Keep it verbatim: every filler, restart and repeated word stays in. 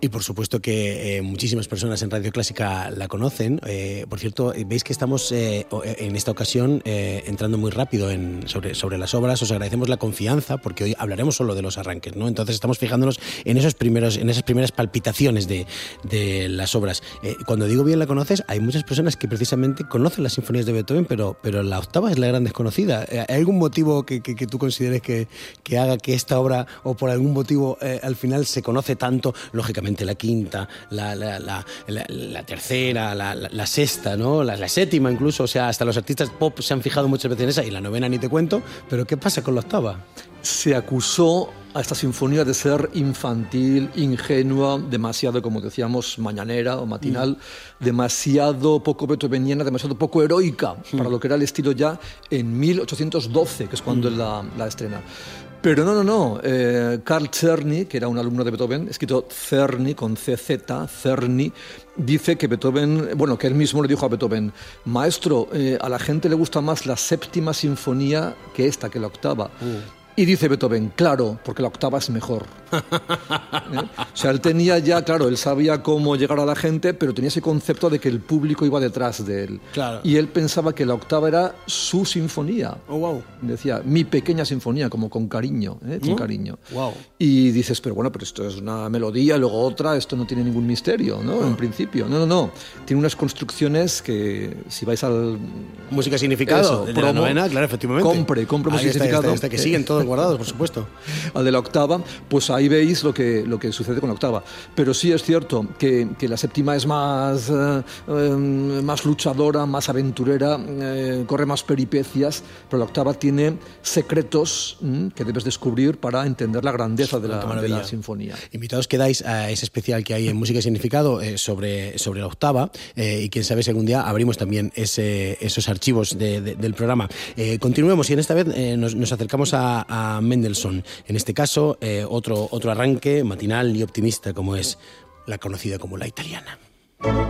Y por supuesto que eh, muchísimas personas en Radio Clásica la conocen. Eh, por cierto, veis que estamos eh, en esta ocasión eh, entrando muy rápido en, sobre, sobre las obras. Os agradecemos la confianza porque hoy hablaremos solo de los arranques, ¿no? Entonces estamos fijándonos en esos primeros, en esas primeras palpitaciones de, de las obras. Eh, cuando digo bien la conoces, hay muchas personas que precisamente conocen las sinfonías de Beethoven, pero, pero la octava es la gran desconocida. ¿Hay algún motivo que, que, que tú consideres que, que haga que esta obra, o por algún motivo eh, al final se conoce tanto? Lógicamente la quinta, la, la, la, la, la tercera, la, la, la sexta, ¿no? La, la séptima incluso, o sea, hasta los artistas pop se han fijado muchas veces en esa, y la novena ni te cuento, pero ¿qué pasa con la octava? Se acusó a esta sinfonía de ser infantil, ingenua, demasiado, como decíamos, mañanera o matinal, mm. demasiado poco beethoveniana, demasiado poco heroica, mm. para lo que era el estilo ya en mil ochocientos doce, que es cuando mm. la, la estrena. Pero no, no, no. Eh, Carl Czerny, que era un alumno de Beethoven, escrito Czerny con C Z, Czerny, dice que Beethoven, bueno, que él mismo le dijo a Beethoven: maestro, eh, a la gente le gusta más la séptima sinfonía que esta, que la octava. Uh. Y dice Beethoven, claro, porque la octava es mejor. ¿Eh? O sea, él tenía ya, claro, él sabía cómo llegar a la gente, pero tenía ese concepto de que el público iba detrás de él. Claro. Y él pensaba que la octava era su sinfonía. Oh, wow. Decía, mi pequeña sinfonía, como con cariño, ¿eh? Con ¿Mm? cariño. Wow. Y dices, pero bueno, pero esto es una melodía, luego otra, esto no tiene ningún misterio, ¿no? Oh. En principio. No, no, no. Tiene unas construcciones que, si vais al... Música significado, eso, de promo, la novena, claro, efectivamente. Compre, compre música está, significado. Está, está, que siguen todos guardados, por supuesto. Al de la octava, pues ahí veis lo que, lo que sucede con la octava. Pero sí es cierto que, que la séptima es más, eh, eh, más luchadora, más aventurera, eh, corre más peripecias, pero la octava tiene secretos mm, que debes descubrir para entender la grandeza de la, de la sinfonía. Invitados quedáis a ese especial que hay en Música y Significado eh, sobre, sobre la octava, eh, y quién sabe si algún día abrimos también ese, esos archivos de, de, del programa. Eh, continuemos, y en esta vez eh, nos, nos acercamos a, a Mendelssohn. En este caso, eh, otro, otro arranque matinal y optimista, como es la conocida como la italiana.